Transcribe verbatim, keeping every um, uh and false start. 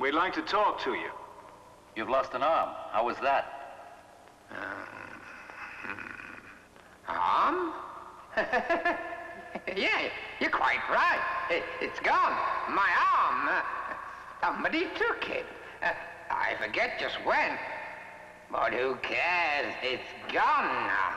We'd like to talk to you. You've lost an arm. How was that? Um, arm? Yeah, you're quite right. It, it's gone. My arm. Uh, somebody took it. Uh, I forget just when. But who cares? It's gone now.